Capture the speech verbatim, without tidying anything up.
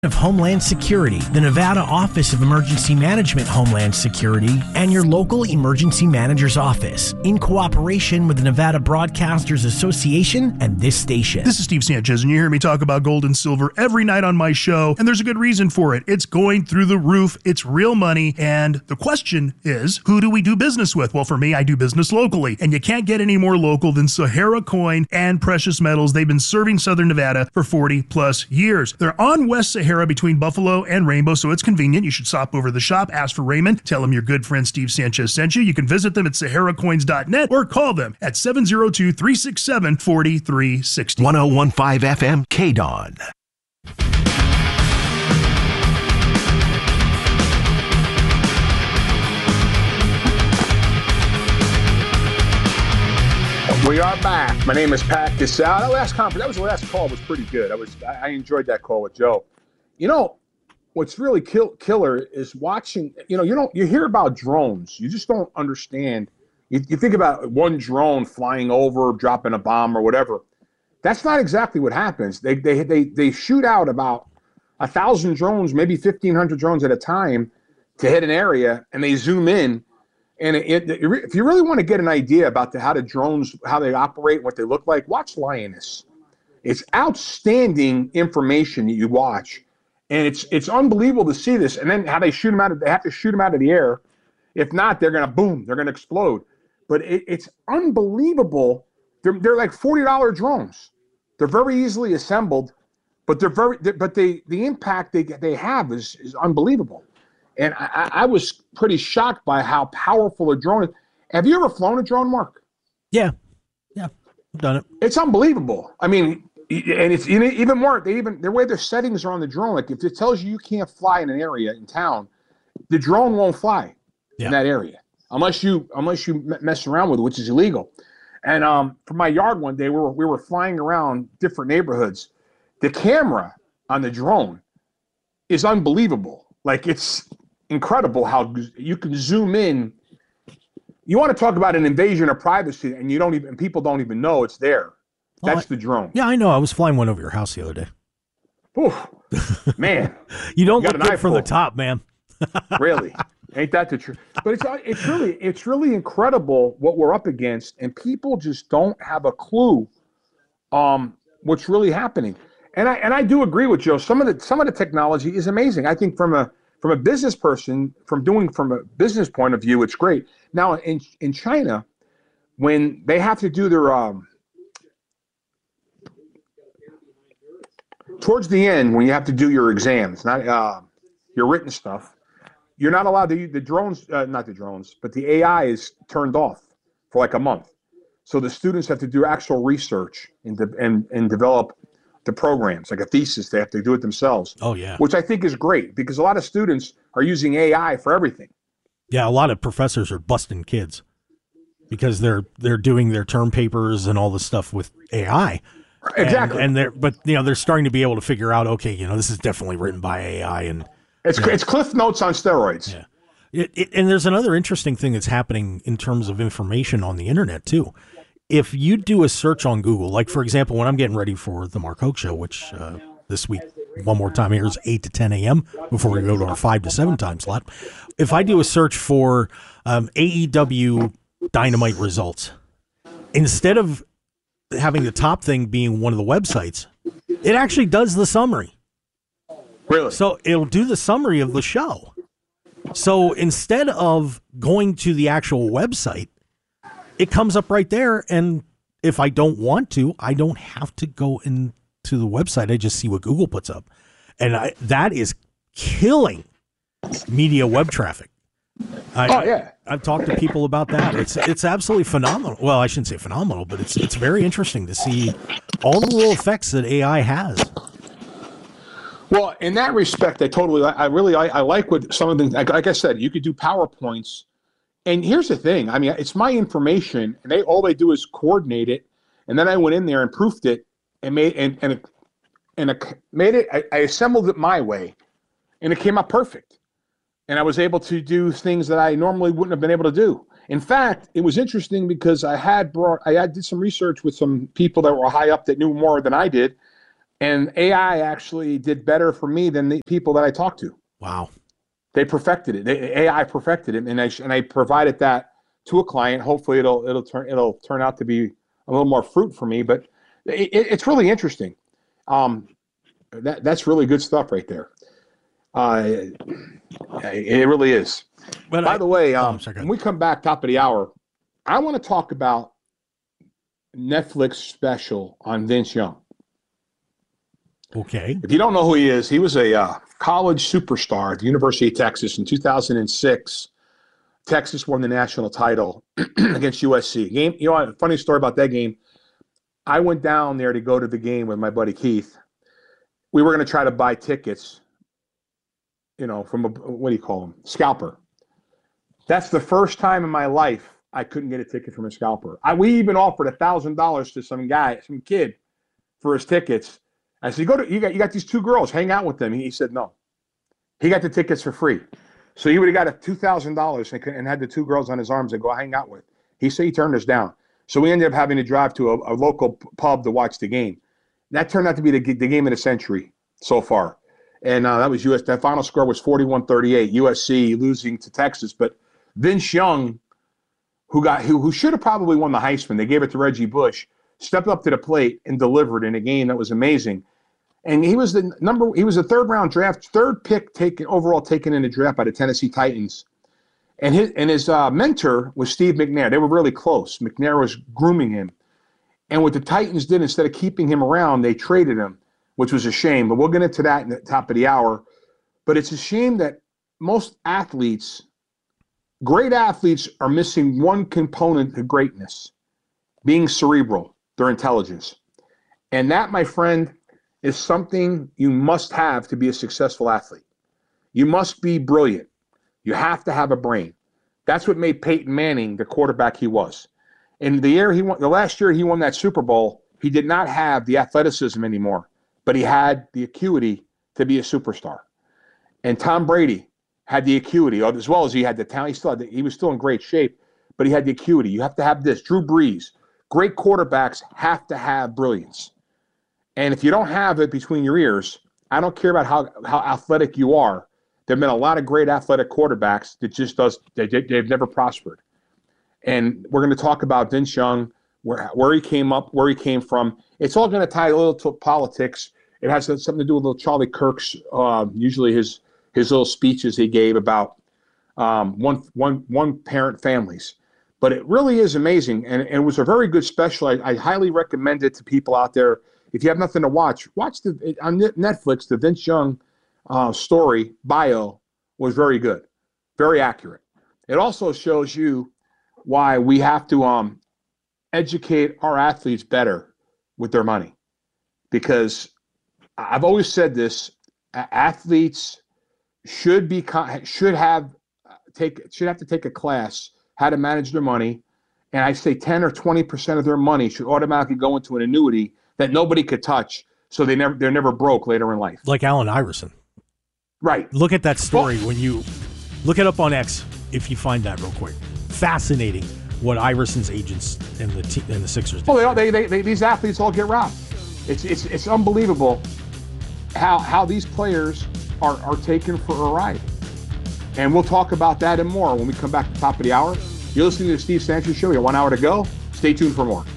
of Homeland Security, the Nevada Office of Emergency Management Homeland Security, and your local emergency manager's office, in cooperation with the Nevada Broadcasters Association and this station. This is Steve Sanchez, and you hear me talk about gold and silver every night on my show, and there's a good reason for it. It's going through the roof. It's real money, and the question is, who do we do business with? Well, for me, I do business locally, and you can't get any more local than Sahara Coin and Precious Metals. They've been serving Southern Nevada for forty plus years. They're on West Sahara between Buffalo and Rainbow, so it's convenient. You should stop over to the shop, ask for Raymond, tell him your good friend Steve Sanchez sent you. You can visit them at sahara coins dot net or call them at seven oh two, three six seven, four three six oh. one oh one point five F M K D O N. We are back. My name is Pat Casale. That last conference, that was the last call, was pretty good. I was, I enjoyed that call with Joe. You know, what's really kill, killer is watching. You know, you don't you hear about drones, you just don't understand. You, you think about one drone flying over, dropping a bomb or whatever. That's not exactly what happens. They they they they shoot out about a thousand drones, maybe fifteen hundred drones at a time, to hit an area, and they zoom in. And it, it, if you really want to get an idea about the, how the drones, how they operate, what they look like, watch Lioness. It's outstanding information that you watch, and it's it's unbelievable to see this. And then how they shoot them out of, they have to shoot them out of the air. If not, they're gonna boom, they're gonna explode. But it, it's unbelievable. They're they're like forty dollar drones. They're very easily assembled, but they're very but they the impact they they have is is unbelievable. And I, I was pretty shocked by how powerful a drone is. Have you ever flown a drone, Mark? Yeah, yeah, I've done it. It's unbelievable. I mean, and it's even more. They even the way their settings are on the drone. Like if it tells you you can't fly in an area in town, the drone won't fly yeah. in that area unless you unless you mess around with it, which is illegal. And um, for my yard one day, we were we were flying around different neighborhoods. The camera on the drone is unbelievable. Like it's incredible how you can zoom in. You want to talk about an invasion of privacy, and you don't even people don't even know it's there. That's well, I, the drone. Yeah, I know. I was flying one over your house the other day. Oof, man, you don't you look good from the top, man. Really, ain't that the truth? But it's it's really it's really incredible what we're up against, and people just don't have a clue um what's really happening. And I and I do agree with Joe. Some of the some of the technology is amazing. I think from a From a business person, from doing from a business point of view, it's great. Now in in China, when they have to do their um, towards the end, when you have to do your exams, not uh, your written stuff, you're not allowed to use the drones, uh, not the drones, but the A I is turned off for like a month. So the students have to do actual research and de- and and develop the programs, like a thesis. They have to do it themselves. Oh, yeah. Which I think is great because a lot of students are using A I for everything. Yeah, a lot of professors are busting kids because they're they're doing their term papers and all this stuff with A I. Exactly. And, and they're but you know they're starting to be able to figure out, okay, you know, this is definitely written by A I, and it's you know, it's Cliff Notes on steroids. Yeah. It, it, and there's another interesting thing that's happening in terms of information on the internet too. If you do a search on Google, like, for example, when I'm getting ready for the Mark Hoke Show, which uh, this week, one more time, here is eight to ten a.m. before we go to our five to seven time slot. If I do a search for um, A E W Dynamite results, instead of having the top thing being one of the websites, it actually does the summary. Really? So it'll do the summary of the show. So instead of going to the actual website, it comes up right there, and if I don't want to, I don't have to go into the website. I just see what Google puts up, and I, that is killing media web traffic. I, oh yeah, I've talked to people about that. It's it's absolutely phenomenal. Well, I shouldn't say phenomenal, but it's it's very interesting to see all the little effects that A I has. Well, in that respect, I totally, I really, I, I like what some of the, like, like I said, you could do PowerPoints. And here's the thing. I mean, it's my information, and they all they do is coordinate it. And then I went in there and proofed it and made and and it, and it made it. I, I assembled it my way, and it came out perfect. And I was able to do things that I normally wouldn't have been able to do. In fact, it was interesting because I had brought I had did some research with some people that were high up that knew more than I did, And A I actually did better for me than the people that I talked to. Wow. They perfected it. They, A I perfected it, and I and I provided that to a client. Hopefully, it'll it'll turn it'll turn out to be a little more fruit for me. But it, it's really interesting. Um, that that's really good stuff right there. Uh, it really is. But By I, the way, oh, um, I'm sorry, go when ahead. we come back top of the hour, I want to talk about Netflix special on Vince Young. Okay. If you don't know who he is, he was a uh, college superstar at the University of Texas in two thousand six. Texas won the national title against U S C. Game, you know, a funny story about that game. I went down there to go to the game with my buddy Keith. We were going to try to buy tickets, you know, from a, what do you call them? Scalper. That's the first time in my life I couldn't get a ticket from a scalper. I, we even offered a thousand dollars to some guy, some kid, for his tickets. I said, "You go to you got you got these two girls, hang out with them." He said, "No." He got the tickets for free, so he would have got a two thousand dollars and, and had the two girls on his arms to go hang out with. He said he turned us down, so we ended up having to drive to a, a local pub to watch the game. That turned out to be the the game of the century so far, and uh, that was U S. That final score was forty-one thirty-eight, U S C losing to Texas. But Vince Young, who got who who should have probably won the Heisman, they gave it to Reggie Bush, stepped up to the plate and delivered in a game that was amazing. And he was the number. He was a third round draft, third pick taken overall taken in the draft by the Tennessee Titans. And his and his uh, mentor was Steve McNair. They were really close. McNair was grooming him. And what the Titans did, instead of keeping him around, they traded him, which was a shame. But we'll get into that in the top of the hour. But it's a shame that most athletes, great athletes, are missing one component to greatness: being cerebral, their intelligence. And that, my friend, is something you must have to be a successful athlete. You must be brilliant. You have to have a brain. That's what made Peyton Manning the quarterback he was. In the year he won, the last year he won that Super Bowl, he did not have the athleticism anymore, but he had the acuity to be a superstar. And Tom Brady had the acuity, as well as he had the talent. He still had the, he was still in great shape, but he had the acuity. You have to have this. Drew Brees. Great quarterbacks have to have brilliance. And if you don't have it between your ears, I don't care about how, how athletic you are. There have been a lot of great athletic quarterbacks that just does they, they've never prospered. And we're going to talk about Vince Young, where where he came up, where he came from. It's all going to tie a little to politics. It has something to do with little Charlie Kirk's, uh, usually his his little speeches he gave about um, one one one parent families. But it really is amazing, and, and it was a very good special. I, I highly recommend it to people out there. If you have nothing to watch, watch the on Netflix. The Vince Young uh, story bio was very good, very accurate. It also shows you why we have to um, educate our athletes better with their money, because I've always said this: athletes should be should have take should have to take a class how to manage their money, and I say ten or twenty percent of their money should automatically go into an annuity that nobody could touch, so they never they're never broke later in life. Like Allen Iverson. Right. Look at that story when you look it up on X if you find that real quick. Fascinating what Iverson's agents and the te- and the Sixers did. Well, they, they, they these athletes all get robbed. It's it's it's unbelievable how how these players are are taken for a ride. And we'll talk about that and more when we come back to the top of the hour. You're listening to the Steve Sanchez Show. We got one hour to go. Stay tuned for more.